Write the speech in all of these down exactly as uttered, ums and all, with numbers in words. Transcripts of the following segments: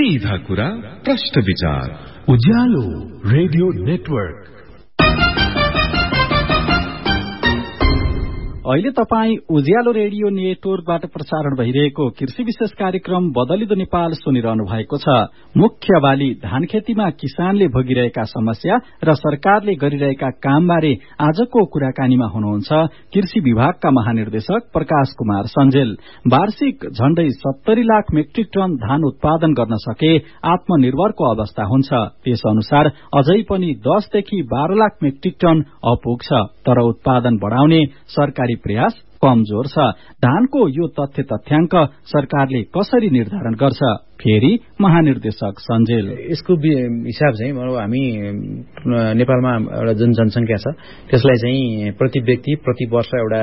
सीधा कुरा प्रश्न विचार। उज्यालो रेडियो नेटवर्क। अहिले तपाई उज्यालो रेडियो नेटवर्कबाट प्रसारण भइरहेको कृषि विशेष कार्यक्रम बदलिदो नेपाल सुनिरहनु भएको छ। मुख्य बाली धान खेतीमा किसानले भोगिरहेका समस्या र सरकारले गरिरहेका कामबारे आजको कुराकानीमा हुनुहुन्छ कृषि विभागका महानिर्देशक प्रकाश कुमार सञ्जेल। वार्षिक झण्डै सत्तरी लाख मेट्रिक टन धान उत्पादन गर्न सके आत्मनिर्भरको अवस्था हुन्छ। त्यस अनुसार अझै पनि दसदेखि बाह्र लाख मेट्रिक टन अपुग्छ, तर उत्पादन बढाउने सरकारी प्रयास कमजोर छ। धानको यो तथ्य तथ्याङ्क सरकारले कसरी निर्धारण गर्छ? फेरि महानिर्देशक सञ्जेल। यसको हिसाब चाहिँ हामी नेपालमा एउटा जुन जनसंख्या छ त्यसलाई चाहिँ प्रति व्यक्ति प्रति वर्ष एउटा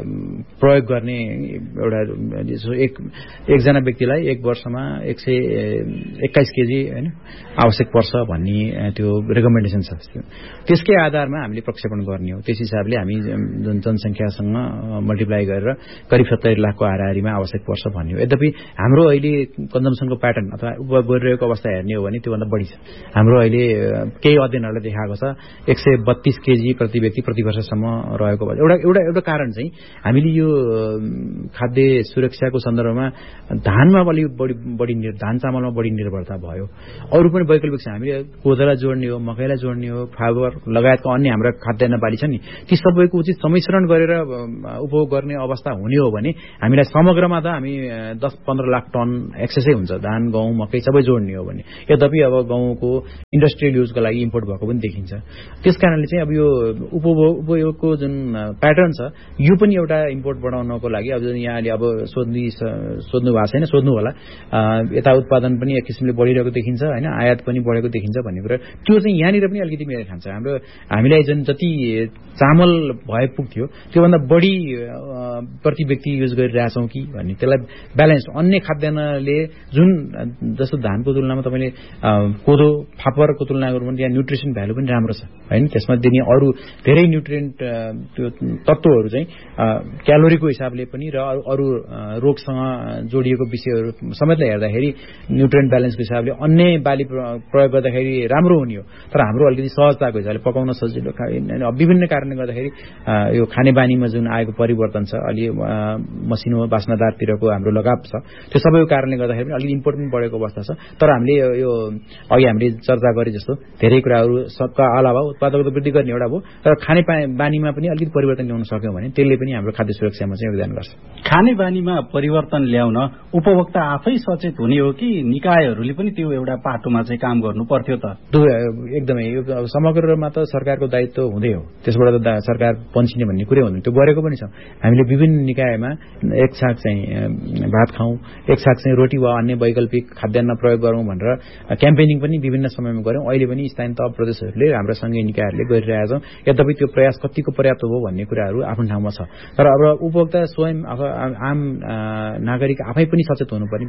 प्रयोग गर्ने एउटा एक एकजना व्यक्तिलाई एक वर्षमा एक सय एक्काइस केजी हैन आवश्यक पर्छ भन्ने त्यो रेकमेन्डेसन छ। त्यसकै आधारमा हामीले प्रक्षेपण गर्ने हो। त्यस हिसाबले हामी जुन जनसंख्यासँग मल्टिप्लाई गरेर करिब सत्तरी लाखको हाराहारीमा आवश्यक पर्छ भन्ने हो। यद्यपि हाम्रो अहिले कन्जम्सनको प्याटर्न अथवा उपभोग गरिरहेको अवस्था हेर्ने हो भने त्योभन्दा बढी छ। हाम्रो अहिले केही अध्ययनहरूले देखाएको छ एक सय बत्तीस केजी प्रति व्यक्ति प्रति वर्षसम्म रहेको भयो। एउटा एउटा एउटा कारण चाहिँ हामीले यो खाद्य सुरक्षाको सन्दर्भमा धानमा अलि बढी बढी धान चामलमा बढी निर्भरता भयो। अरू पनि वैकल्पिक छ। हामीले कोदोलाई जोड्ने हो, मकैलाई जोड्ने हो, फाइबर लगायतका अन्य हाम्रा खाद्यान्न बाली छन् नि, ती सबैको उचित सम्मिश्रण गरेर उपभोग गर्ने अवस्था हुने हो भने हामीलाई समग्रमा त हामी दस पन्ध्र लाख टन एक्सेसै हुन्छ धान, गहुँ, मकै सबै जोड्ने हो भने। यद्यपि अब गहुँको इन्डस्ट्रियल युजको लागि इम्पोर्ट भएको पनि देखिन्छ। त्यसकारणले चाहिँ अब यो उपभोग उपयोगको जुन प्याटर्न छ यो पनि एउटा इम्पोर्ट बढाउनको लागि अब यहाँले अब सोध्नु सोध्नु भएको छैन, सोध्नु होला। यता उत्पादन पनि एक किसिमले बढिरहेको देखिन्छ हैन, आयात पनि बढेको देखिन्छ भन्ने कुरा त्यो चाहिँ यहाँनिर पनि अलिकति मेल खान्छ। हाम्रो हामीलाई जुन जति चामल भए पुग्थ्यो त्योभन्दा बढी प्रति व्यक्ति युज गरिरहेछौँ कि भन्ने, त्यसलाई ब्यालेन्स अन्य खाद्यान्नले जुन जस्तो धानको तुलनामा तपाईँले कोदो फापरको तुलना गर्नु भने त्यहाँ न्युट्रिसन भ्यालु पनि राम्रो छ हैन। त्यसमा दिने अरू धेरै न्युट्रिएन्ट त्यो तत्त्वहरू चाहिँ क्यालोरीको हिसाबले पनि र अरू रोगसँग जोडिएको विषयहरू समेतलाई हेर्दाखेरि न्युट्रिएन्ट ब्यालेन्सको हिसाबले अन्य बाली प्रयोग गर्दाखेरि राम्रो हुने हो। तर हाम्रो अलिकति सहजताको हिसाबले पकाउन सजिलो विभिन्न कारणले गर्दाखेरि यो खानेबानीमा जुन आएको परिवर्तन छ, अलि मसिनो बास्नादारतिरको हाम्रो लगाव छ, त्यो सबैको कारणले गर्दाखेरि पनि अलिक इम्पोर्ट पनि बढेको अवस्था छ। तर हामीले यो अघि हामीले चर्चा गरे जस्तो धेरै कुराहरू सबका अलावा उत्पादकता वृद्धि गर्ने एउटा भयो, तर खाने बानीमा पनि अलिकति परिवर्तन ल्याउन सक्यौँ भने त्यसले पनि हाम्रो खाद्य सुरक्षामा चाहिँ योगदान गर्छ। खाने बानीमा परिवर्तन ल्याउन उपभोक्ता आफै सचेत हुने हो कि निकायहरूले पनि त्यो एउटा पाटोमा चाहिँ काम गर्नु पर्थ्यो त? एकदमै यो समग्रमा त सरकारको दायित्व हुँदै हो, त्यसबाट त सरकार पन्छिने भन्ने कुरै हुँदैन, त्यो गरेको पनि छ। हामीले विभिन्न निकायमा एक छाक चाहिँ भात खाउँ, एक छाक चाहिँ रोटी वा अन्य वैकल्पिक खाद्यान्न प्रयोग गरौँ भनेर क्याम्पेनिङ पनि विभिन्न समयमा गऱ्यौँ। अहिले पनि स्थानीय तह प्रदेशहरूले हाम्रो सँगै निकायहरूले गरिरहेका छौँ। यद्यपि त्यो प्रयास कतिको पर्याप्त हो भन्ने कुराहरू आफ्नो ठाउँमा छ। तर अब उपभोक्ता स्वयं आम नागरिक आफै पनि सचेत हुनुपर्ने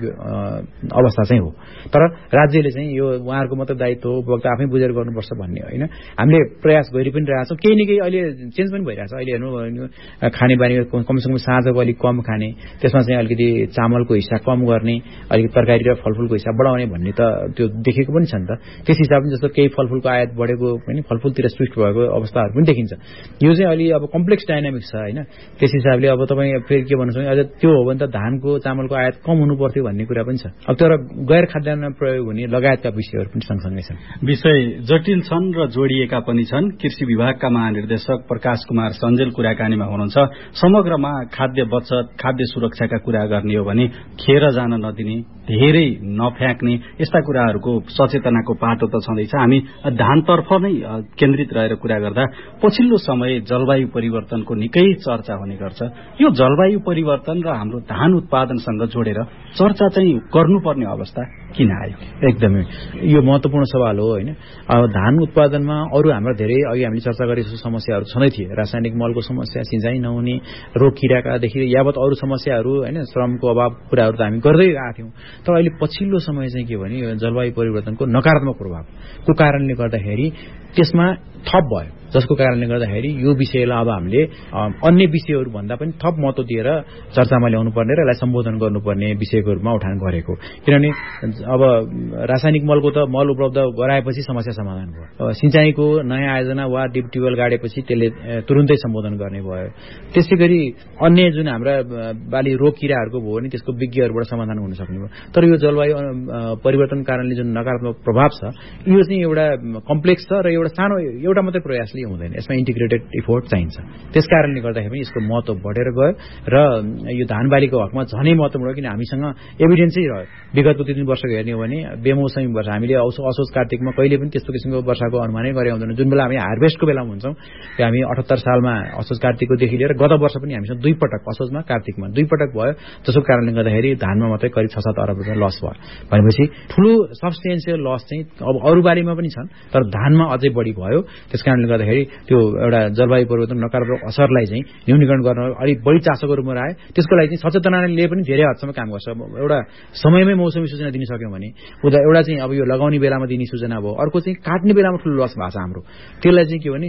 अवस्था चाहिँ हो। तर राज्यले चाहिँ यो उहाँहरूको मात्रै दायित्व हो, उपभोक्ता आफै बुझेर गर्नुपर्छ भन्ने होइन। हामीले प्रयास गरि पनि रहेछौँ। केही न केही अहिले चेन्ज पनि भइरहेछ। अहिले हेर्नु खाने बानीमा कमसेकम साँझको अलिक कम खाने, त्यसमा चाहिँ अलिकति चामलको हिस्सा कम गर्ने, अलिकति तरकारी र फलफुलको हिस्सा बढाउने भन्ने त त्यो देखेको पनि छ नि त। त्यस हिसाबले जस्तो केही फलफुलको आयात बढेको पनि फलफुलतिर स्विफ्ट भएको अवस्थाहरू पनि देखिन्छ। यो चाहिँ अलि अब कम्प्लेक्स डाइनामिक्स छ होइन। त्यस हिसाबले अब तपाईँ फेरि के भन्नु सक्छ, अझ त्यो हो भने त धानको चामलको आयात कम हुनु पर्थ्यो भन्ने कुरा पनि छ। अब तर गैर खाद्यान्न प्रयोग हुने लगायतका विषयहरू पनि सँगसँगै छन्। विषय जटिल छन् र जोडिएका पनि छन्। कृषि विभागका महानिर्देशक प्रकाश कुमार सञ्जेल कुराकानीमा हुनुहुन्छ। समग्रमा खाद्य बचत, खाद्य सुरक्षाका कुरा गर्ने हो भने खेर जान नदिने, धेरै नफ्याँक्ने, यस्ता कुराहरूको सचेतनाको पाटो त छँदैछ। हामी धानतर्फ नै केन्द्रित रहेर कुरा गर्दा पछिल्लो समय जलवायु परिवर्तनको निकै चर्चा हुने गर्छ। यो जलवायु परिवर्तन र हाम्रो धान उत्पादनसँग जोडेर चर्चा चाहिँ गर्नुपर्ने अवस्था किन आयो? एकदमै यो महत्त्वपूर्ण सवाल हो होइन। अब धान उत्पादनमा अरू हाम्रो धेरै अघि हामीले चर्चा गरेको समस्याहरू छँदै थिए। रासायनिक मलको समस्या, सिँचाइ नहुने, रोग किराकादेखि यावत अरू समस्याहरू होइन, श्रमको अभाव कुराहरू त हामी गर्दै आएको थियौँ। तर अहिले पछिल्लो समय चाहिँ के भने जलवायु परिवर्तनको नकारात्मक प्रभावको कारणले गर्दाखेरि त्यसमा थप भयो। जसको कारणले गर्दाखेरि यो विषयलाई अब हामीले अन्य विषयहरू भन्दा पनि थप महत्त्व दिएर चर्चामा ल्याउनु पर्ने र यसलाई सम्बोधन गर्नुपर्ने विषयको रूपमा उठान गरेको। किनभने अब रासायनिक मलको त मल उपलब्ध गराएपछि समस्या समाधान भयो, सिँचाइको नयाँ आयोजना वा डिप ट्युबवेल गाडेपछि त्यसले तुरुन्तै सम्बोधन गर्ने भयो। त्यसै गरी अन्य जुन हाम्रा बाली रोग किराहरूको भयो भने त्यसको विज्ञहरूबाट समाधान हुन सक्ने भयो। तर यो जलवायु परिवर्तन कारणले जुन नकारात्मक प्रभाव छ यो चाहिँ एउटा कम्प्लेक्स छ र एउटा सानो एउटा मात्रै प्रयासले हुँदैन, यसमा इन्टिग्रेटेड इफोर्ट चाहिन्छ। त्यस कारणले गर्दाखेरि पनि यसको महत्त्व बढेर गयो र यो धान बालीको हकमा झनै महत्त्वपूर्ण, किन हामीसँग एभिडेन्सै रह्यो। विगतको तीन वर्ष हेर्ने हो भने बेमौसमी वर्षा, हामीले असोज कार्तिकमा कहिले पनि त्यस्तो किसिमको वर्षाको अनुमानै गरे हुँदैन। जुन बेला हामी हार्भेस्टको बेलामा हुन्छौँ, हामी अठहत्तर सालमा असोज कार्तिककोदेखि लिएर गत वर्ष पनि हामीसँग दुई पटक असोजमा कार्तिकमा दुई पटक भयो, जसको कारणले गर्दाखेरि धानमा मात्रै करिब छ सात अरब रुपियाँ लस भयो। भनेपछि ठुलो सब्सटेन्सियल लस चाहिँ अब अरू बालीमा पनि छन् तर धानमा अझै बढी भयो। त्यस कारणले गर्दाखेरि त्यो एउटा जलवायु परिवर्तन नकारात्मक असरलाई चाहिँ न्यूनीकरण गर्न अलिक बढी चासोको रूपमा आयो। त्यसको लागि चाहिँ सचेतनाले पनि धेरै हदसम्म काम गर्छ। एउटा समयमै मौसमी सूचना दिन सक्यौँ भने उता एउटा चाहिँ अब यो लगाउने बेलामा दिने सूचना भयो, अर्को चाहिँ काट्ने बेलामा ठुलो लस भएको छ हाम्रो। त्यसलाई चाहिँ के भने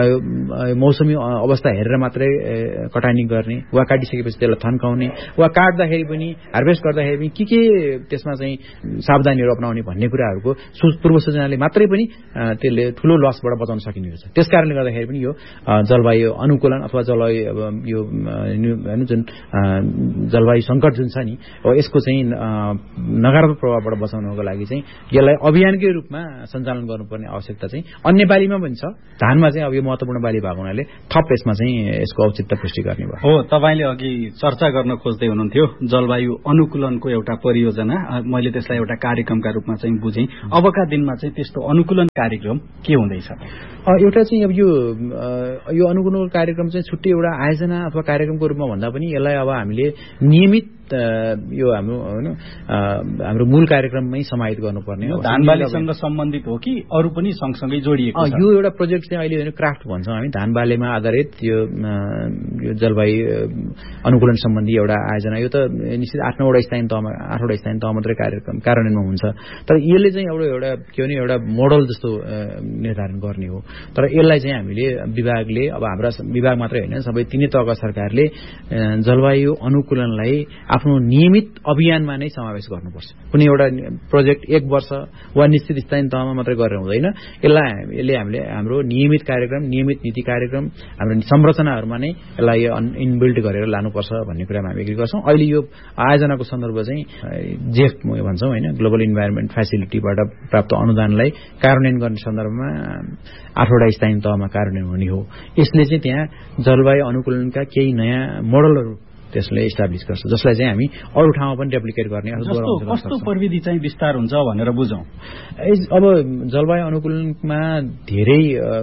मौसमी अवस्था हेरेर मात्रै कटानी गर्ने वा काटिसकेपछि त्यसलाई थन्काउने वा काट्दाखेरि पनि हार्भेस्ट गर्दाखेरि पनि के के त्यसमा चाहिँ सावधानीहरू अपनाउने भन्ने कुराहरूको पूर्व सूचनाले मात्रै पनि त्यसले ठुलो लसबाट बचाउन सकिने हुन्छ। त्यस कारणले गर्दाखेरि पनि यो जलवायु अनुकूलन अथवा जलवायु यो जुन जलवायु सङ्कट जुन छ नि यसको चाहिँ नकारात्मक प्रभावबाट बचाउनको लागि चाहिँ यसलाई अभियानकै रूपमा सञ्चालन गर्नुपर्ने आवश्यकता चाहिँ अन्य बालीमा पनि छ। धानमा चाहिँ अब यो महत्त्वपूर्ण बाली भएको हुनाले थप यसमा चाहिँ यसको औचित्य पुष्टि गर्ने भयो। हो, तपाईँले अघि चर्चा गर्न खोज्दै हुनुहुन्थ्यो जलवायु अनुकूलनको एउटा परियोजना, मैले त्यसलाई एउटा कार्यक्रमका रूपमा चाहिँ बुझेँ। अबका दिनमा चाहिँ त्यस्तो अनुकूलन कार्यक्रम के हुँदैछ? एउटा चाहिँ अब यो यो अनुकूलन कार्यक्रम चाहिँ छुट्टै एउटा आयोजना अथवा कार्यक्रमको रूपमा भन्दा पनि यसलाई अब हामीले नियमित यो हाम्रो होइन हाम्रो मूल कार्यक्रममै समाहित गर्नुपर्ने हो। धान बालीसँग सम्बन्धित हो कि अरू पनि सँगसँगै जोडिएको छ? यो एउटा प्रोजेक्ट चाहिँ अहिले होइन क्राफ्ट भन्छौँ हामी, धान बालीमा आधारित यो यो जलवायु अनुकूलन सम्बन्धी एउटा आयोजना। यो त निश्चित आठ नौवटा स्थानीय तहमा आठवटा स्थानीय तह मात्रै कार्यक्रम कार्यान्वयनमा हुन्छ। तर यसले चाहिँ एउटा एउटा के भने एउटा मोडल जस्तो निर्धारण गर्ने हो। तर यसलाई चाहिँ हामीले विभागले अब हाम्रा विभाग मात्रै होइन सबै तिनै तहका सरकारले जलवायु अनुकूलनलाई आफ्नो नियमित अभियानमा नै समावेश गर्नुपर्छ। कुनै एउटा प्रोजेक्ट एक वर्ष वा निश्चित स्थानीय तहमा मात्रै गरेर हुँदैन। यसलाई यसले हामीले हाम्रो नियमित कार्यक्रम नियमित नीति कार्यक्रम हाम्रो संरचनाहरूमा नै यसलाई इनबिल्ट गरेर लानुपर्छ भन्ने कुरामा हामी एग्री गर्छौँ। अहिले यो आयोजनाको सन्दर्भ चाहिँ जेफ भन्छौँ होइन, ग्लोबल इन्भाइरोमेन्ट फेसिलिटीबाट प्राप्त अनुदानलाई कार्यान्वयन गर्ने सन्दर्भमा आठवटा स्थानीय तहमा कार्यान्वयन हुने हो। यसले चाहिँ त्यहाँ जलवायु अनुकूलनका केही नयाँ मोडलहरू त्यसले इस्टाब्लिस गर्छ, जसलाई चाहिँ हामी अरू ठाउँमा पनि रेप्लिकेट गर्ने। कस्तो प्रविधि चाहिँ विस्तार हुन्छ भनेर बुझौँ। अब जलवायु अनुकूलनमा धेरै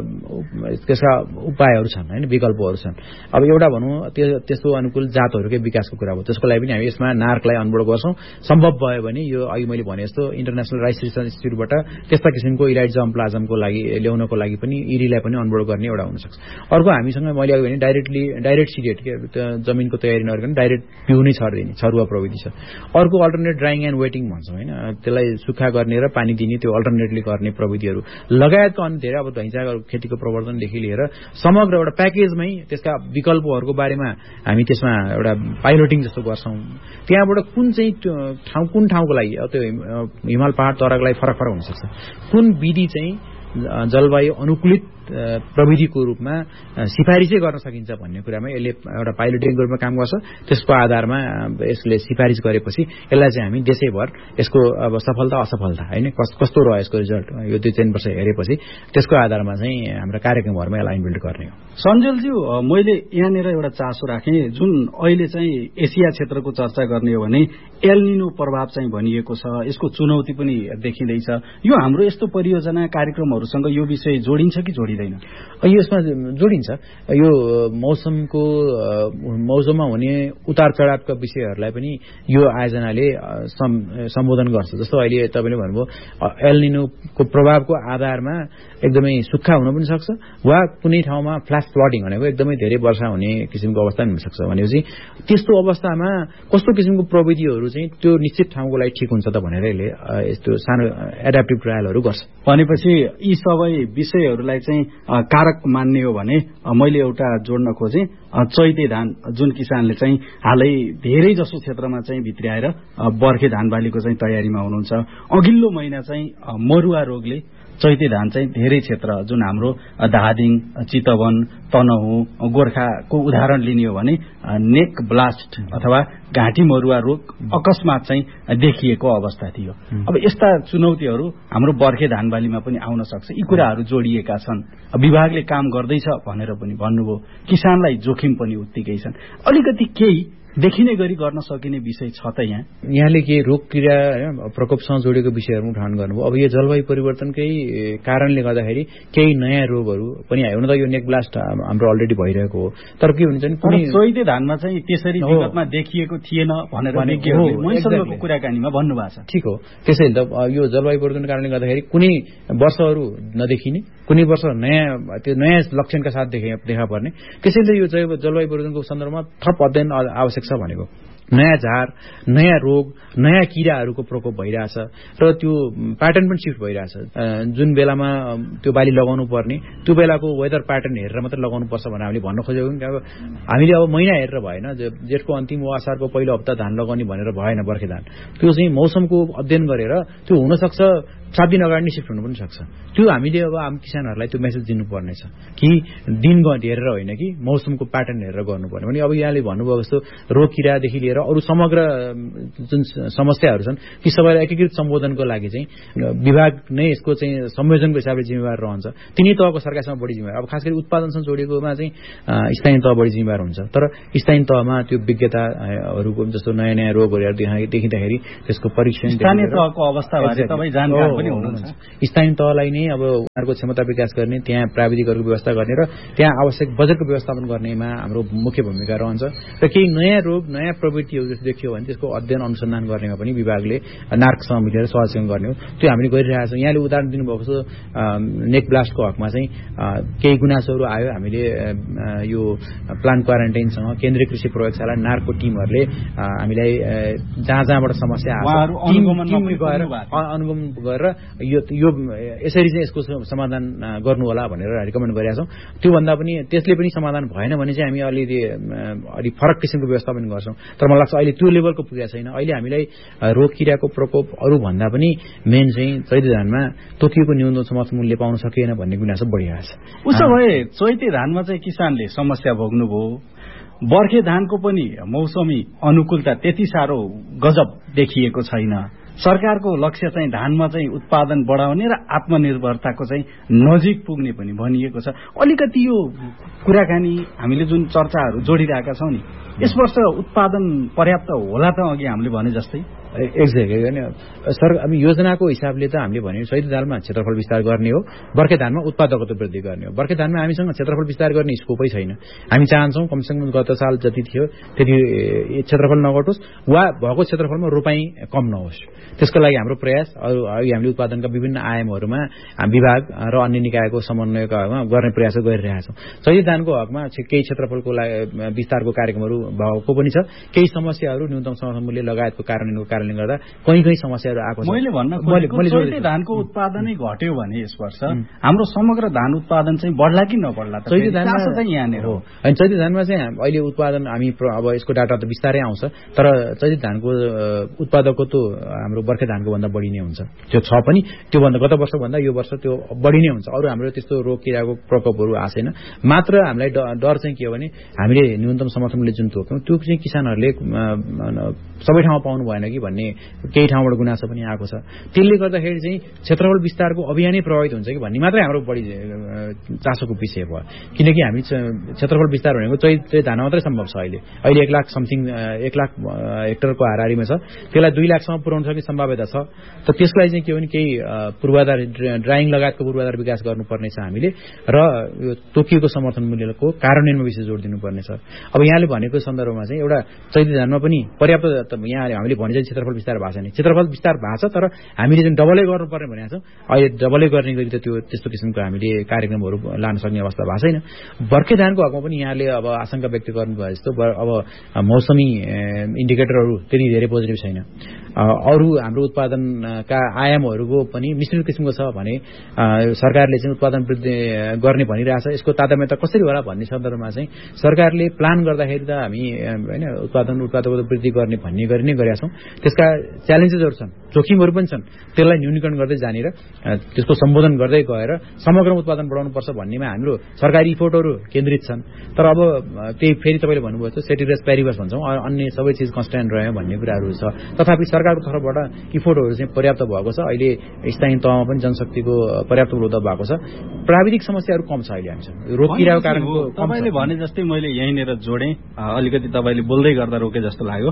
त्यसका उपायहरू छन् होइन, विकल्पहरू छन्। अब एउटा भनौँ त्यो त्यस्तो अनुकूल जातहरूकै विकासको कुरा हो, त्यसको लागि पनि हामी यसमा नार्कलाई अनबोर्ड गर्छौँ। सम्भव भयो भने यो अघि मैले भने जस्तो इन्टरनेसनल राइस रिसर्च इन्स्टिट्युटबाट त्यस्ता किसिमको इलाइट जम्प्लाजमको लागि ल्याउनको लागि पनि इरीलाई पनि अनबोर्ड गर्ने एउटा हुनसक्छ। अर्को हामीसँग मैले अघि भने डाइरेक्टली डाइरेक्ट सिडेट के जमिनको तयारी डाइरेक्ट पिउ नै छरिदिने छरुवा प्रविधि छ। अर्को अल्टरनेट ड्राइङ एन्ड वेटिङ भन्छौँ होइन, त्यसलाई सुक्खा गर्ने र पानी दिने त्यो अल्टरनेटली गर्ने प्रविधिहरू लगायतका अन्य धेरै अब धैँचा खेतीको प्रवर्धनदेखि लिएर समग्र एउटा प्याकेजमै त्यसका विकल्पहरूको बारेमा हामी त्यसमा एउटा पाइलोटिङ जस्तो गर्छौँ। त्यहाँबाट कुन चाहिँ ठाउँ कुन ठाउँको लागि त्यो हिमाल पहाड तराको लागि फरक फरक हुनसक्छ, कुन विधि चाहिँ जलवायु अनुकूलित प्रविधिको रूपमा सिफारिसै गर्न सकिन्छ भन्ने कुरामा यसले एउटा पाइलोटिङको रूपमा काम गर्छ। त्यसको आधारमा यसले सिफारिस गरेपछि यसलाई चाहिँ हामी देशैभर यसको अब सफलता असफलता होइन कस्तो रह्यो यसको रिजल्ट यो दुई तीन वर्ष हेरेपछि त्यसको आधारमा चाहिँ हाम्रो कार्यक्रमहरूमा यसलाई इन्बिल्ड गर्ने हो। सञ्जलज्यू, मैले यहाँनिर एउटा चासो राखेँ, जुन अहिले चाहिँ एसिया क्षेत्रको चर्चा गर्ने हो भने एल निनो प्रभाव चाहिँ भनिएको छ, यसको चुनौती पनि देखिँदैछ। यो हाम्रो यस्तो परियोजना कार्यक्रमहरूसँग यो विषय जोडिन्छ कि जोडिन्छ? यो यसमा जोडिन्छ। यो मौसमको मौसममा हुने उतार चढावका विषयहरूलाई पनि यो आयोजनाले सम्बोधन गर्छ। जस्तो अहिले तपाईँले भन्नुभयो एल निनोको प्रभावको आधारमा एकदमै सुक्खा हुन पनि सक्छ वा कुनै ठाउँमा फ्ल्यास फ्लडिङ भनेको एकदमै धेरै वर्षा हुने किसिमको अवस्था पनि हुनसक्छ। भनेपछि त्यस्तो अवस्थामा कस्तो किसिमको प्रविधिहरू चाहिँ त्यो निश्चित ठाउँको लागि ठिक हुन्छ त भनेर यसले यस्तो सानो एडाप्टिभ ट्रायलहरू गर्छ। भनेपछि यी सबै विषयहरूलाई चाहिँ चाहिँ कारक मान्ने हो भने मैले एउटा जोड्न खोजेँ चैते धान जुन किसानले चाहिँ हालै धेरै जसो क्षेत्रमा चाहिँ भित्र्याएर बर्खे धान बालीको चाहिँ तयारीमा हुनुहुन्छ। अघिल्लो महिना चाहिँ मरुवा रोगले चैते धान चाहिँ धेरै क्षेत्र जुन हाम्रो धादिङ, चितवन, तनहुँ, गोर्खाको उदाहरण लिने हो भने नेक ब्लास्ट अथवा घाँटी मरुवा रोग अकस्मात चाहिँ देखिएको अवस्था थियो। अब यस्ता चुनौतीहरू हाम्रो बर्खे धान बालीमा पनि आउन सक्छ। यी कुराहरू जोडिएका छन्। विभागले काम गर्दैछ भनेर पनि भन्नुभयो, किसानलाई जोखिम पनि उत्तिकै छन्। अलिकति केही देखिने गरी गर्न सकिने विषय छ त यहाँ? यहाँले के रोग किरा प्रकोपसँग जोडेको विषयहरू उठान गर्नुभयो। अब यो जलवायु परिवर्तनकै कारणले गर्दाखेरि केही नयाँ रोगहरू पनि आयो। हुन त यो नेक ब्लास्ट हाम्रो अलरेडी भइरहेको हो, तर के हुन्छ नि कुनै चैते धानमा चाहिँ त्यसरी विगतमा देखिएको थिएन भनेर मैसँगको कुराकानीमा भन्नुभएको छ। ठिक हो, त्यसैले त यो जलवायु परिवर्तनको कारणले गर्दाखेरि कुनै वर्षहरू नदेखिने, कुनै वर्ष नयाँ त्यो नयाँ लक्षणका साथ देखा पर्ने। त्यसैले यो जलवायु परिवर्तनको सन्दर्भमा थप अध्ययन आवश्यक छ भनेको। नयाँ झार, नयाँ रोग, नयाँ किराहरूको प्रकोप भइरहेछ र त्यो प्याटर्न पनि सिफ्ट भइरहेछ। जुन बेलामा त्यो बाली लगाउनु पर्ने त्यो बेलाको वेदर प्याटर्न हेरेर मात्रै लगाउनु पर्छ भनेर हामीले भन्न खोजेको नि। अब हामीले अब महिना हेरेर भएन, जेठको अन्तिम वा असारको पहिलो हप्ता धान लगाउने भनेर भएन बर्खे धान। त्यो चाहिँ मौसमको अध्ययन गरेर त्यो हुनसक्छ सात दिन अगाडि नै सिफ्ट हुनु पनि सक्छ। त्यो हामीले अब आम किसानहरूलाई त्यो मेसेज दिनुपर्नेछ कि दिन हेरेर होइन कि मौसमको प्याटर्न हेरेर गर्नुपर्ने। भने अब यहाँले भन्नुभयो जस्तो रोग किरादेखि लिएर अरू समग्र जुन समस्याहरू छन् ती सबैलाई एकीकृत सम्बोधनको लागि चाहिँ विभाग नै यसको चाहिँ संयोजनको हिसाबले जिम्मेवार रहन्छ। तिनै तहको सरकारसँग बढी जिम्मेवार। अब खास गरी उत्पादनसँग जोडिएकोमा चाहिँ स्थानीय तह बढी जिम्मेवार हुन्छ, तर स्थानीय तहमा त्यो विज्ञताहरूको जस्तो नयाँ नयाँ रोगहरू देखिँदाखेरि त्यसको परीक्षण स्थानीय तहको अवस्थाबारे तपाईँ जानकार पनि हुनुहुन्छ। स्थानीय तहलाई नै अब उनीहरूको क्षमता विकास गर्ने, त्यहाँ प्राविधिकहरूको व्यवस्था गर्ने र त्यहाँ आवश्यक बजेटको व्यवस्थापन गर्नेमा हाम्रो मुख्य भूमिका रहन्छ। र केही नयाँ रोग, नयाँ प्रवृत्तिहरू जस्तो देखियो भने त्यसको अध्ययन अनुसन्धान गर्नेमा पनि विभागले नार्कसँग मिलेर सहयोग गर्ने हो। त्यो हामीले गरिरहेका छौँ। यहाँले उदाहरण दिनुभएको छ नेक ब्लास्टको हकमा चाहिँ केही गुनासोहरू आयो। हामीले यो प्लान्ट क्वारेन्टाइनसँग केन्द्रीय कृषि प्रयोगशाला नार्कको टिमहरूले हामीलाई जहाँ जहाँबाट समस्या आयो अनुगमन गरेर यो यो यसरी चाहिँ यसको समाधान गर्नु होला भनेर रिकमेन्ड गरिरहेका छौँ। त्योभन्दा पनि त्यसले पनि समाधान भएन भने चाहिँ हामी अलिअलि अलिक फरक किसिमको व्यवस्था पनि गर्छौँ। तर मलाई लाग्छ अहिले त्यो लेभलको पुगेको छैन। अहिले हामीलाई रोग किराको प्रकोप अरूभन्दा पनि मेन चाहिँ चैते धानमा तोकिएको न्यूनतम समर्थन मूल्य पाउन सकिएन भन्ने गुनासो बढिरहेको छ। उसो भए चैते धानमा चाहिँ किसानले समस्या भोग्नुभयो। बर्खे धानको पनि मौसमी अनुकूलता त्यति साह्रो गजब देखिएको छैन। सरकारको लक्ष्य चाहिँ धानमा चाहिँ उत्पादन बढाउने र आत्मनिर्भरताको चाहिँ नजिक पुग्ने पनि भनिएको छ। अलिकति यो कुराकानी हामीले जुन चर्चाहरू जोडिरहेका छौँ नि, यस वर्ष उत्पादन पर्याप्त होला त अघि हामीले भने जस्तै? एक्ज्याक्टली होइन सर। अब योजनाको हिसाबले त हामीले भने चैते धानमा क्षेत्रफल विस्तार गर्ने हो, बर्खे धानमा उत्पादकत्व वृद्धि गर्ने हो। बर्खे धानमा हामीसँग क्षेत्रफल विस्तार गर्ने स्कोपै छैन। हामी चाहन्छौँ कमसेकम गत साल जति थियो त्यति क्षेत्रफल नघटोस् वा भएको क्षेत्रफलमा रोपाई कम नहोस्। त्यसको लागि हाम्रो प्रयास अरू हामीले उत्पादनका विभिन्न आयामहरूमा विभाग र अन्य निकायको समन्वयका हकमा गर्ने प्रयास गरिरहेका छौँ। चैते धानको हकमा केही क्षेत्रफलको विस्तारको कार्यक्रमहरू भएको पनि छ। केही समस्याहरू न्यूनतम समर्थन मूल्य लगायतको कारणको कारणले गर्दा कहीँ कहीँ समस्याहरू आएको छ। मैले भन्न खोजेको चैते धानको उत्पादनै घट्यो भने यस वर्ष हाम्रो समग्र धान उत्पादन चाहिँ बढ्ला कि नबढ्ला? चैते धानमा चाहिँ यहाँनिर हो। अनि चैते धानमा चाहिँ अहिले उत्पादन हामी अब यसको डाटा त बिस्तारै आउँछ, तर चैते धानको उत्पादकको त हाम्रो बर्खे धानको भन्दा बढी नै हुन्छ। त्यो छ पनि, त्योभन्दा गत वर्ष भन्दा यो वर्ष त्यो बढी नै हुन्छ। अरू हाम्रो त्यस्तो रोग किराको प्रकोपहरू आएको छैन। मात्र हामीलाई डर चाहिँ के हो भने हामीले न्यूनतम समर्थन मूल्य जुन तोक्यौँ त्यो चाहिँ किसानहरूले सबै ठाउँमा पाउनु भएन कि भन्ने केही ठाउँबाट गुनासो पनि आएको छ। त्यसले गर्दाखेरि चाहिँ क्षेत्रफल विस्तारको अभियानै प्रभावित हुन्छ कि भन्ने मात्रै हाम्रो बढी चासोको विषय भयो। किनकि हामी क्षेत्रफल विस्तार भनेको चैते धान मात्रै सम्भव छ। अहिले अहिले एक लाख समथिङ एक लाख हेक्टरको हाराहारीमा छ। त्यसलाई दुई लाखसम्म पुर्याउन सक्ने सम्भाव्यता छ। त त्यसलाई चाहिँ के हो भने केही पूर्वाधार ड्राइङ लगायतको पूर्वाधार विकास गर्नुपर्ने छ हामीले र यो तोकिएको समर्थन मूल्यको कार्यान्वयनमा विशेष जोड दिनुपर्ने छ। अब यहाँले भनेको सन्दर्भमा चाहिँ एउटा चैते धानमा पनि पर्याप्त यहाँ हामीले भने चाहिँ क्षेत्रफल विस्तार भएको छैन। क्षेत्रफल विस्तार भएको छ, तर हामीले जुन डबलै गर्नुपर्ने भनेको छौँ अहिले डबलै गर्ने गरी त त्यो त्यस्तो किसिमको हामीले कार्यक्रमहरू लान सक्ने अवस्था भएको छैन। बर्खे धानको हकमा पनि यहाँले अब आशंका व्यक्त गर्नुभयो जस्तो अब मौसमी इन्डिकेटरहरू त्यति धेरै पोजिटिभ छैन। अरू हाम्रो उत्पादनका आयामहरूको पनि मिश्रित किसिमको छ भने सरकारले चाहिँ उत्पादन वृद्धि गर्ने भनिरहेछ। यसको तादात्म्यता कसरी होला भन्ने सन्दर्भमा चाहिँ सरकारले प्लान गर्दाखेरि त हामी हैन उत्पादन उत्पादकता वृद्धि गर्ने भन्ने गरी नै गरेका छौँ। त्यसका च्यालेन्जेसहरू छन्, जोखिमहरू पनि छन्, त्यसलाई न्यूनीकरण गर्दै जानेर त्यसको सम्बोधन गर्दै गएर समग्र उत्पादन बढाउनुपर्छ भन्नेमा हाम्रो सरकारी इफोर्टहरू केन्द्रित छन्। तर अब त्यही फेरि तपाईँले भन्नुभयो जस्तो सेटिरेस प्यारिबस भन्छौँ, अन्य सबै चिज कन्स्ट्यान्ट रह्यो भन्ने कुराहरू छ। तथापि सरकारको तर्फबाट इफोर्टहरू चाहिँ पर्याप्त भएको छ। अहिले स्थानीय तहमा पनि जनशक्तिको पर्याप्त उपलब्ध भएको छ। प्राविधिक समस्याहरू कम छ अहिले हामीसँग, रोग किराको कारणको। तपाईँले भने जस्तै मैले यहीँनिर जोडेँ, अलिकति तपाईँले बोल्दै गर्दा रोके जस्तो लाग्यो।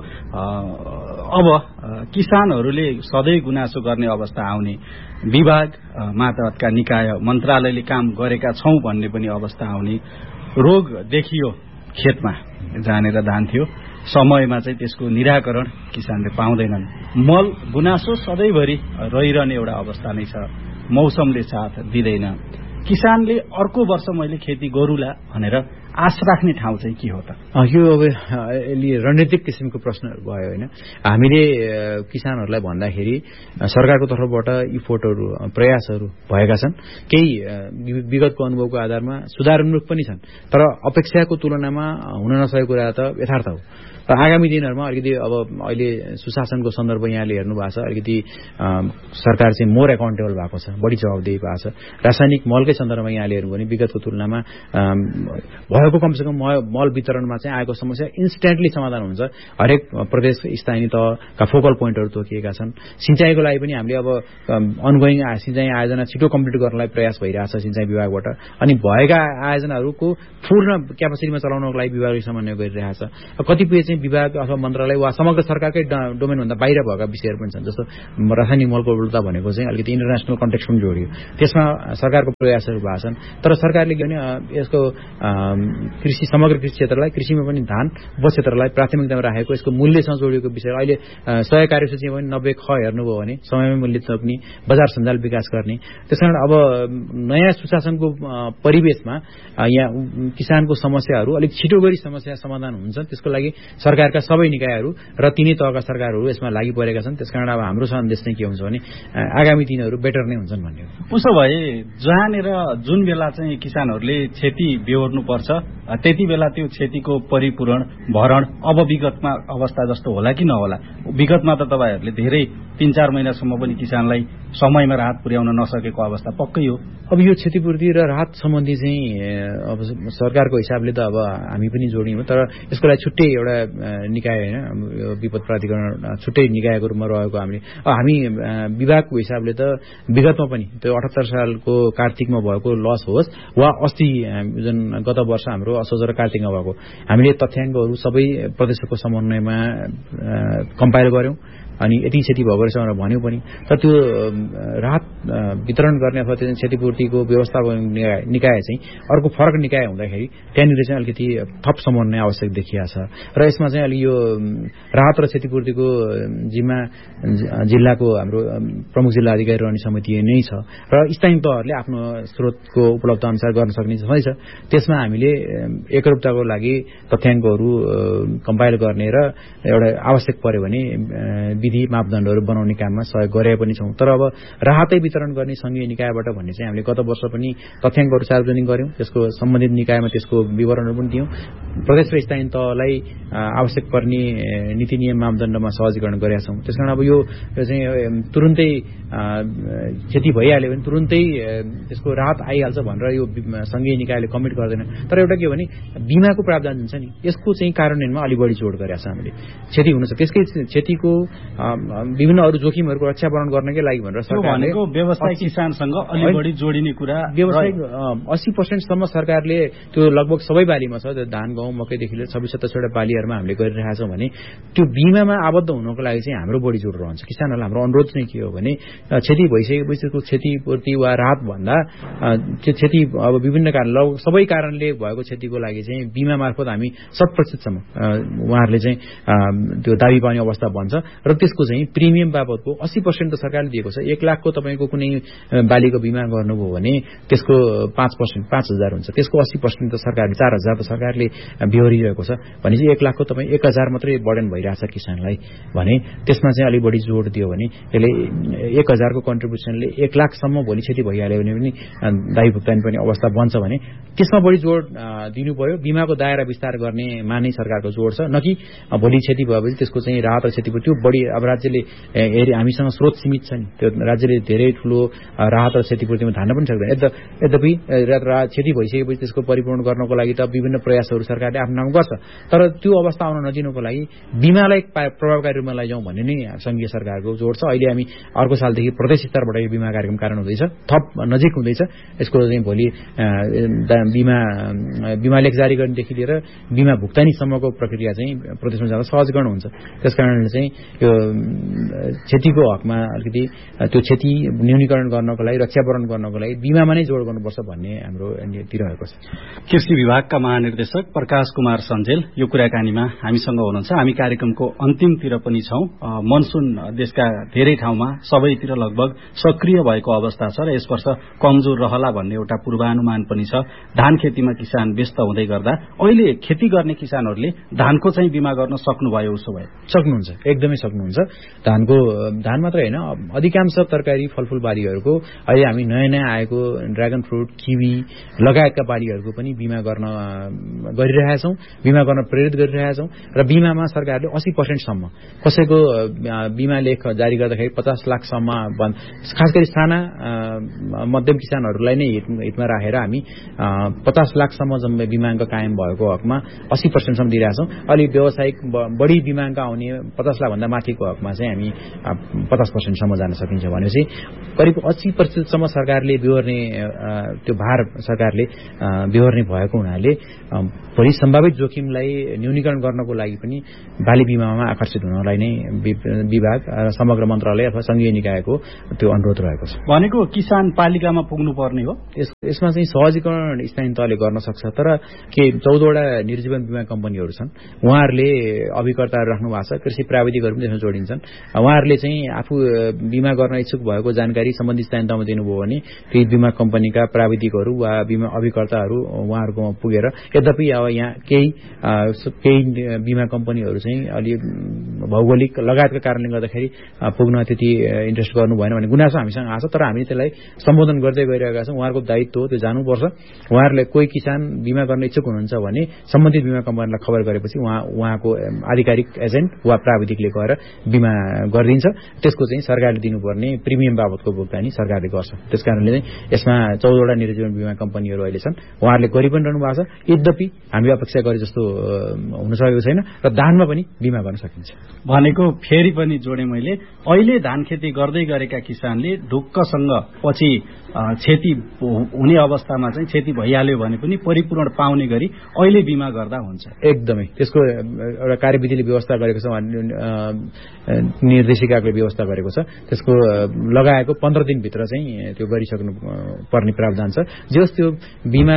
अब किसानहरूले सधैँ गुनासो गर्ने अवस्था आउने, विभाग मातहतका निकाय मन्त्रालयले काम गरेका छौँ भन्ने पनि अवस्था आउने, रोग देखियो खेतमा जानेर धान थियो, समयमा चाहिँ त्यसको निराकरण किसानले पाउँदैनन्, मल गुनासो सधैँभरि रहिरहने एउटा अवस्था नै छ, मौसमले साथ दिँदैन, किसानले अर्को वर्ष मैले खेती गरौँला भनेर आश राख्ने ठाउँ चाहिँ के हो त? यो अब रणनीतिक किसिमको प्रश्नहरू भयो होइन। हामीले किसानहरूलाई भन्दाखेरि सरकारको तर्फबाट इफोर्टहरू प्रयासहरू भएका छन्, केही विगतको अनुभवको आधारमा सुधारोन्मुख पनि छन्, तर अपेक्षाको तुलनामा हुन नसकेको कुरा त यथार्थ हो। र आगामी दिनहरूमा अलिकति अब अहिले सुशासनको सन्दर्भ यहाँले हेर्नु भएको छ, अलिकति सरकार चाहिँ मोर एकाउन्टेबल भएको छ, बढी जवाबदेही भएको छ। रासायनिक मलकै सन्दर्भमा यहाँले हेर्नु भने विगतको तुलनामा भएको कमसेकम मल वितरणमा चाहिँ आएको समस्या इन्स्ट्यान्टली समाधान हुन्छ। हरेक प्रदेश स्थानीय तहका फोकल पोइन्टहरू तोकिएका छन्। सिँचाइको लागि पनि हामीले अब अनगोइङ सिँचाइ आयोजना छिटो कम्प्लिट गर्नलाई प्रयास भइरहेको छ सिँचाइ विभागबाट, अनि भएका आयोजनाहरूको पूर्ण क्यापेसिटीमा चलाउनको लागि विभागले समन्वय गरिरहेको छ। कतिपय चाहिँ विभाग अथवा मन्त्रालय वा समग्र सरकारकै डोमेनभन्दा बाहिर भएका विषयहरू पनि छन्, जस्तो रासायनिक मलको उपलब्धता भनेको चाहिँ अलिकति इन्टरनेसनल कन्टेक्स्ट पनि जोडियो, त्यसमा सरकारको प्रयासहरू भएको छन्। तर सरकारले के भने यसको कृषि समग्र कृषि क्षेत्रलाई, कृषिमा पनि धान उपक्षेत्रलाई प्राथमिकतामा राखेको, यसको मूल्यसँग जोडिएको विषय। अहिले सय कार्यसूचीमा पनि नब्बे ख हेर्नुभयो भने समयमै मूल्य चोक्ने, बजार सञ्जाल विकास गर्ने। त्यसकारण अब नयाँ सुशासनको परिवेशमा यहाँ किसानको समस्याहरू अलिक छिटो गरी समस्या समाधान हुन्छ। त्यसको लागि सरकारका सबै निकायहरू र तिनै तहका सरकारहरू यसमा लागि परेका छन्। त्यसकारण अब हाम्रो सन्देश चाहिँ के हुन्छ भने आगामी दिनहरू बेटर नै हुन्छन् भन्ने हो। उसो भए जहाँनिर जुन बेला चाहिँ किसानहरूले क्षति बेहोर्नु पर्छ त्यति बेला त्यो क्षतिको परिपूरण भरण अब विगतमा अवस्था जस्तो होला कि नहोला? विगतमा त तपाईँहरूले धेरै तीन चार महिनासम्म पनि किसानलाई समयमा राहत पुर्याउन नसकेको अवस्था पक्कै हो। अब यो क्षतिपूर्ति र राहत सम्बन्धी चाहिँ अब सरकारको हिसाबले त अब हामी पनि जोडियौँ, तर यसको लागि छुट्टै एउटा निकाय होइन, विपद प्राधिकरण छुट्टै निकायको रूपमा रहेको हामीले हामी विभागको हिसाबले त विगतमा पनि त्यो अठहत्तर सालको कार्तिकमा भएको लस होस् वा अस्ति जुन गत वर्ष हाम्रो असोज र कार्तिकमा भएको, हामीले तथ्याङ्कहरू सबै प्रदेशको समन्वयमा कम्पाइल गर्यौं अनि यति क्षति भएको रहेछ भनेर भन्यौं पनि। तर त्यो राहत वितरण गर्ने अथवा त्यो क्षतिपूर्तिको व्यवस्थापन निकाय चाहिँ अर्को फरक निकाय हुँदाखेरि त्यहाँनिर चाहिँ अलिकति थप समन्वय आवश्यक देखिएको छ। र यसमा चाहिँ अलि यो राहत र क्षतिपूर्तिको जिम्मा जिल्लाको हाम्रो प्रमुख जिल्ला अधिकारी रहने समिति नै छ र स्थानीय तहहरूले आफ्नो स्रोतको उपलब्ध अनुसार गर्न सक्ने छ। त्यसमा हामीले एकरूपताको लागि तथ्याङ्कहरू कम्पाइल गर्ने र एउटा आवश्यक पर्यो भने विधि मापदण्डहरू बनाउने काममा सहयोग गरे पनि छौं। तर अब राहतै वितरण गर्ने संघीय निकायबाट भन्ने चाहिँ हामीले गत वर्ष पनि तथ्याङ्कहरू सार्वजनिक गर्यौं, त्यसको सम्बन्धित निकायमा त्यसको विवरणहरू पनि दियौं। प्रदेश र स्थानीय तहलाई आवश्यक पर्ने नीति नियम मापदण्डमा सहजीकरण गरेका छौं। त्यसकारण अब यो चाहिँ तुरुन्तै क्षति भइहाल्यो भने तुरुन्तै त्यसको राहत आइहाल्छ भनेर यो संघीय निकायले कमिट गर्दैन। तर एउटा के हो भने बीमाको प्रावधान हुन्छ नि, यसको चाहिँ कार्यान्वयनमा अलि बढी जोड गरेका छ हामीले। क्षति हुन सक्छ, त्यसकै क्षतिको विभिन्न अरू जोखिमहरूको रक्षावरण गर्नकै लागि भनेर सरकारले व्यवसायिक किसानसँग अलि बढी जोडिने कुरा व्यवसायिक अस्सी पर्सेन्ट सम्म सरकारले त्यो लगभग सबै बालीमा छ, धान गहुँ मकैदेखि लिएर छब्बिस सत्ताइसवटा बालीहरूमा हामीले गरिरहेका छौँ भने त्यो बीमामा आबद्ध हुनको लागि चाहिँ हाम्रो बढी जोड रहन्छ। किसानहरूलाई हाम्रो अनुरोध चाहिँ के हो भने क्षति भइसकेपछि त्यसको क्षतिपूर्ति वा राहत भन्दा त्यो क्षति अब विभिन्न कारण लगभग सबै कारणले भएको क्षतिको लागि चाहिँ बीमा मार्फत हामी शत प्रतिशतसम्म उहाँहरूले चाहिँ त्यो दाबी पाउने अवस्था बन्छ र त्यसको चाहिँ प्रिमियम बाबतको अस्सी पर्सेन्ट त सरकारले दिएको छ। एक लाखको तपाईँको कुनै बालीको बिमा गर्नुभयो भने त्यसको पाँच पर्सेन्ट पाँच हजार हुन्छ, त्यसको अस्सी पर्सेन्ट त सरकारले चार हजार त सरकारले बेहोरिरहेको छ भनेपछि एक लाखको तपाईँ एक हजार मात्रै बर्डन भइरहेछ किसानलाई भने त्यसमा चाहिँ अलिक बढी जोड दियो भने यसले एक हजारको कन्ट्रिब्युसनले एक लाखसम्म भोलि क्षति भइहाल्यो भने पनि दायी भुक्तानी पनि अवस्था बन्छ भने त्यसमा बढी जोड दिनु पर्यो। बिमाको दायरा विस्तार गर्नेमा नै सरकारको जोड छ, न कि भोलि क्षति भएपछि त्यसको चाहिँ राहत र क्षतिपूर्ति त्यो बढी अब राज्यले हेरी हामीसँग स्रोत सीमित छ नि, त्यो राज्यले धेरै ठुलो राहत र क्षतिपूर्तिमा धान्न पनि सक्दैन। यद्यपि क्षति भइसकेपछि त्यसको परिपूर्ण गर्नको लागि त विभिन्न प्रयासहरू सरकारले आफ्नो नाम गर्छ, तर त्यो अवस्था आउन नदिनुको लागि बिमालाई प्रभावकारी रूपमा लैजाउँ भन्ने नै संघीय सरकारको जोड छ। अहिले हामी अर्को सालदेखि प्रदेश स्तरबाट यो बिमा कार्यक्रम कार्यान्वयन हुँदैछ, थप नजिक हुँदैछ। यसको चाहिँ भोलि बिमा बिमा लेख जारी गर्नेदेखि लिएर बिमा भुक्तानीसम्मको प्रक्रिया चाहिँ प्रदेशमा जाँदा सहजीकरण हुन्छ। त्यस कारणले चाहिँ यो क्षतिको हकमा अलिकति त्यो क्षति न्यूनीकरण गर्नको लागि रक्षावरण गर्नको लागि बिमामा नै जोड गर्नुपर्छ भन्ने हाम्रो नीति रहेको छ। कृषि विभागका महानिर्देशक प्रकाश कुमार सञ्जेल यो कुराकानीमा हामीसँग हुनुहुन्छ। हामी कार्यक्रमको अन्तिमतिर पनि छौं। मनसुन देशका धेरै ठाउँमा सबैतिर लगभग सक्रिय भएको अवस्था छ र यस वर्ष कमजोर रहला भन्ने एउटा पूर्वानुमान पनि छ। धान खेतीमा किसान व्यस्त हुँदै गर्दा अहिले खेती गर्ने किसानहरूले धानको चाहिँ बिमा गर्न सक्नुभयो? उसो भए सक्नुहुन्छ, एकदमै सक्नुहुन्छ। धानको धान मात्र होइन, अधिकांश तरकारी फलफूल बालीहरूको अहिले हामी नयाँ नयाँ आएको ड्रागन फ्रुट, किवी लगायतका बालीहरूको पनि बिमा गर्न गरिरहेका छौं, बिमा गर्न प्रेरित गरिरहेका छौं र बिमामा सरकारले अस्सी पर्सेन्टसम्म कसैको बिमा लेख जारी गर्दाखेरि पचास लाखसम्म खास गरी साना मध्यम किसानहरूलाई नै हितमा राखेर हामी पचास लाखसम्म जम्मै बिमाङ्क कायम भएको हकमा अस्सी पर्सेन्टसम्म दिइरहेका छौं। अलि व्यावसायिक बढी बिमाङ्क आउने पचास लाखभन्दा माथिको हकमा चाहिँ हामी पचास पर्सेन्टसम्म जान सकिन्छ भनेपछि करिब अस्सी प्रतिशतसम्म सरकारले बेहोर्ने त्यो भार सरकारले बेहोर्ने भएको हुनाले भोलि सम्भावित जोखिमलाई न्यूनीकरण गर्नको लागि पनि बाली बिमामा आकर्षित हुनलाई नै विभाग र समग्र मन्त्रालय अथवा संघीय निकायको त्यो अनुरोध रहेको छ। भनेको किसान पालिकामा पुग्नु पर्ने हो। यसमा चाहिँ सहजीकरण स्थानीय तहले गर्न सक्छ, तर के चौधवटा निर्जीवन बिमा कम्पनीहरू छन्, उहाँहरूले अभिकर्ताहरू राख्नु भएको छ, कृषि प्राविधिकहरू पनि त्यसमा जोडिन्छन्। उहाँहरूले चाहिँ आफू बिमा गर्न इच्छुक भएको जानकारी सम्बन्धित स्थानीय तहमा दिनुभयो भने ती बिमा कम्पनीका प्राविधिकहरू वा बिमा अभिकर्ताहरू उहाँहरूकोमा पुगेर, यद्यपि अब यहाँ केही केही बिमा कम्पनीहरू चाहिँ अलि भौगोलिक लगायतका कारणले गर्दाखेरि पुग्न त्यति इन्ट्रेस्ट गर्नु भएन भन्ने गुनासो हामीसँग आएको छ, तर हामीले त्यसलाई सम्बोधन गर्दै गइरहेका छौँ। उहाँहरूको दायित्व हो, त्यो जानुपर्छ। उहाँहरूले कोही किसान बिमा गर्न इच्छुक हुनुहुन्छ भने सम्बन्धित बिमा कम्पनीलाई खबर गरेपछि उहाँ उहाँको आधिकारिक एजेन्ट वा प्राविधिकले गएर बिमा गरिदिन्छ। त्यसको चाहिँ सरकारले दिनुपर्ने प्रिमियम बाबतको भुक्तानी सरकारले गर्छ। त्यस कारणले चाहिँ यसमा चौधवटा निर्जीवन बिमा कम्पनीहरू अहिले छन्, उहाँहरूले गरि पनि रहनु भएको छ। यद्यपि हामीले अपेक्षा गरे जस्तो हुन सकेको छैन र धानमा पनि बिमा गर्न सकिन्छ। भनेको फेरि पनि जोडे मैले, अहिले धान खेती गर्दै गरेका किसानले ढुक्कसँग पछि क्षति हुने अवस्थामा चाहिँ क्षति भइहाल्यो भने पनि परिपूर्ण पाउने गरी अहिले बिमा गर्दा हुन्छ। एकदमै त्यसको एउटा कार्यविधिले व्यवस्था गरेको छ, निर्देशिकाले व्यवस्था गरेको छ। त्यसको लगाएको पन्ध्र दिनभित्र चाहिँ त्यो गरिसक्नु पर्ने प्रावधान छ। जस त्यो बिमा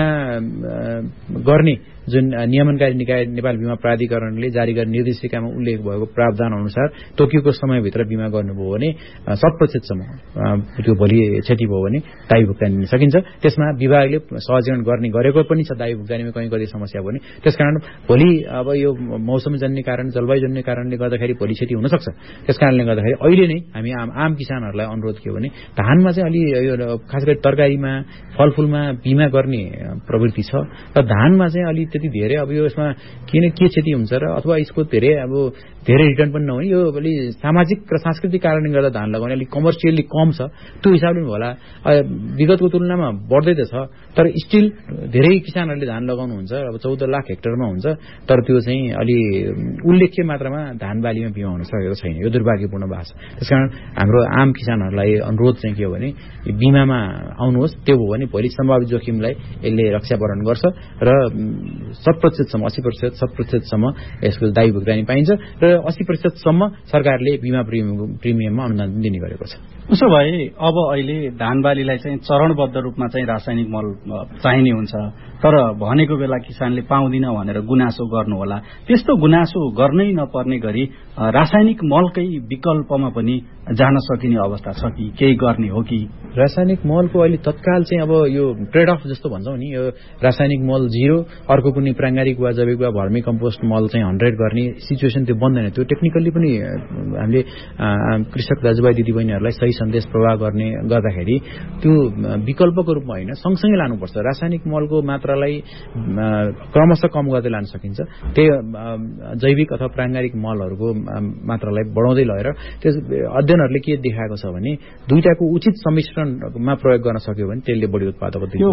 गर्ने जुन नियमनकारी निकाय नेपाल बिमा प्राधिकरणले जारी गर्ने निर्देशिकामा उल्लेख भएको प्रावधान अनुसार तोकिएको समयभित्र बिमा गर्नुभयो भने शत प्रतिशतसम्म त्यो भोलि क्षति भयो भने दायी भुक्तानी दिन सकिन्छ। त्यसमा विभागले सहजीकरण गर्ने गरेको पनि छ। दायी भुक्तानीमा कहीँ कति समस्या भयो भने त्यसकारण भोलि अब यो मौसमजन्य कारण जलवायुजन्य कारणले गर्दाखेरि भोलि क्षति हुन सक्छ। त्यस कारणले गर्दाखेरि अहिले नै हामी आम आम किसानहरूलाई अनुरोध के हो भने धानमा चाहिँ अलि यो खास गरी तरकारीमा फलफूलमा बिमा गर्ने प्रवृत्ति छ र धानमा चाहिँ अलि त्यति धेरै अब यो यसमा किन के क्षति हुन्छ र अथवा यसको धेरै अब धेरै रिटर्न पनि नहुने, यो अलि सामाजिक र सांस्कृतिक कारणले गर्दा धान लगाउने अलिक कमर्सियली कम छ, त्यो हिसाबले पनि होला। विगतको तुलनामा बढ्दै त छ, तर स्टिल धेरै किसानहरूले धान लगाउनुहुन्छ। अब चौध लाख हेक्टरमा हुन्छ, तर त्यो चाहिँ अलि उल्लेख्य मात्रामा धान बालीमा बिमा हुन सकेको छैन। यो दुर्भाग्यपूर्ण भएको छ। त्यसकारण हाम्रो आम किसानहरूलाई अनुरोध चाहिँ के हो भने बिमामा आउनुहोस्। त्यो हो भने भोलि सम्भावित जोखिमलाई यसले रक्षावरण गर्छ र शत प्रतिशतसम्म अस्सी प्रतिशत शत प्रतिशतसम्म यसको दायी भुक्तानी पाइन्छ र अस्सी प्रतिशतसम्म सरकारले बिमा प्रिमियममा अनुदान दिने गरेको छ। उसो भए अब अहिले धान बालीलाई चाहिँ चरणबद्ध रूपमा चाहिँ रासायनिक मल चाहिने हुन्छ, तर भनेको बेला किसानले पाउँदिन भनेर गुनासो गर्नुहोला। त्यस्तो गुनासो गर्नै नपर्ने गरी रासायनिक मलकै विकल्पमा पनि जान सकिने अवस्था छ कि केही गर्ने हो कि? रासायनिक मलको अहिले तत्काल चाहिँ अब यो ट्रेड अफ जस्तो भन्छौँ नि, यो रासायनिक मल जिरो, अर्को कुनै प्राङ्गारिक वा जैविक वा भर्मी कम्पोस्ट मल चाहिँ हन्ड्रेड गर्ने सिचुएसन त्यो बन्दैन। त्यो टेक्निकल्ली पनि हामीले कृषक दाजुभाइ दिदीबहिनीहरूलाई सही सन्देश प्रवाह गर्ने गर्दाखेरि त्यो विकल्पको रूपमा होइन, सँगसँगै लानुपर्छ। रासायनिक मलको मात्रालाई क्रमशः कम गर्दै लान सकिन्छ, त्यही जैविक अथवा प्राङ्गारिक मलहरूको मात्रालाई बढाउँदै लगेर त्यो अध्ययनहरूले के देखाएको छ भने दुईटाको उचित सम्मिश्रणमा प्रयोग गर्न सक्यो भने त्यसले बढी उत्पादकता दिन्छ।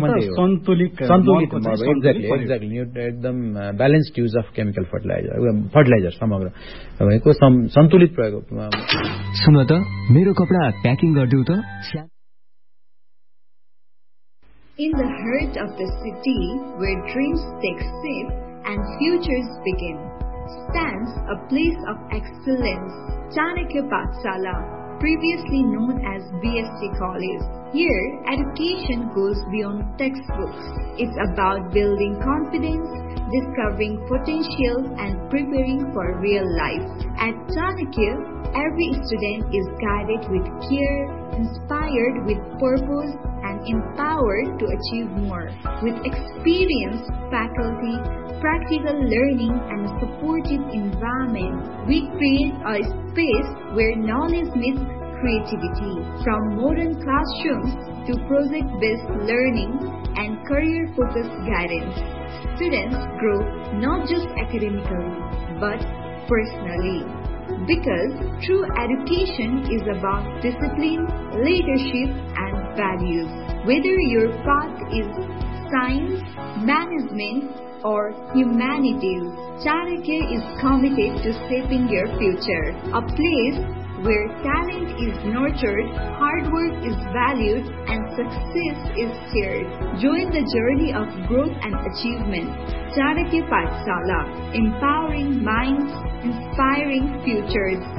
एकदम balanced use of chemical fertiliser fertiliser समग्र भएको सन्तुलित प्रयोग। सुन त मेरो कपडा प्याकिङ गरिदेऊ त। In the heart of the city where dreams take shape and futures begin stands a place of excellence, Chanakya Pathshala, previously known as B S C College. Here, education goes beyond textbooks. It's about building confidence, discovering potential, and preparing for real life. At Chanakya, every student is guided with care, inspired with purpose, and empowered to achieve more. With experienced faculty, practical learning, and a supportive environment, we create a space where knowledge meets creativity. From modern classrooms to project-based learning and career-focused guidance, students grow not just academically, but personally. Because true education is about discipline, leadership, and values. Whether your path is science, management, or humanities, Chanakya is committed to shaping your future. A place where talent is nurtured, hard work is valued, and success is shared. Join the journey of growth and achievement. Chanakya Pathshala, empowering minds, inspiring futures.